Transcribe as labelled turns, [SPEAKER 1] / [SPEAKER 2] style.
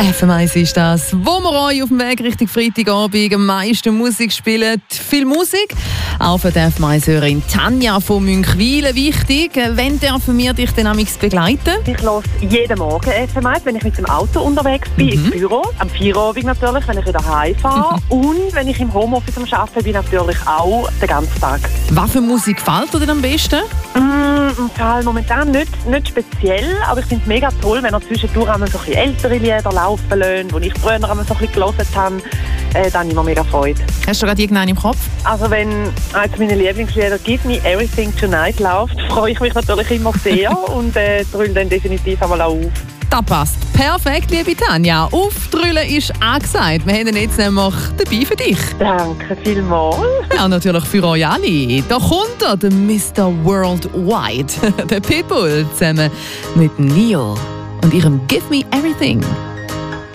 [SPEAKER 1] FM1 ist das, wo wir euch auf dem Weg Richtung Freitagabend am meisten Musik spielen. Viel Musik. Auch für die FM1-Hörerin Tanja von Münchwilen wichtig. Wann dürfen wir dich denn begleiten?
[SPEAKER 2] Ich höre jeden Morgen FM1, wenn ich mit dem Auto unterwegs bin, ins Büro. Am Feierabend natürlich, wenn ich wieder heimfahre. Und wenn ich im Homeoffice am Arbeiten bin, natürlich auch den ganzen Tag.
[SPEAKER 1] Was für Musik gefällt dir denn am besten?
[SPEAKER 2] Im Fall momentan nicht speziell, aber ich finde es mega toll, wenn er zwischendurch einmal so ein bisschen ältere Lieder laufen lässt, die ich früher einmal so ein bisschen gehört habe. Dann habe ich mir mega Freude.
[SPEAKER 1] Hast du gerade irgendeinen im Kopf?
[SPEAKER 2] Also wenn eines meiner Lieblingslieder «Give Me Everything Tonight» läuft, freue ich mich natürlich immer sehr und drülle dann definitiv einmal auch auf.
[SPEAKER 1] Das passt. Perfekt, liebe Tanja. Aufdrüllen ist angesagt. Wir haben jetzt nämlich dabei für dich.
[SPEAKER 2] Danke vielmals.
[SPEAKER 1] Ja, natürlich für euch alle. Da kommt der Mr. Worldwide, der Pitbull, zusammen mit Neo und ihrem «Give Me Everything».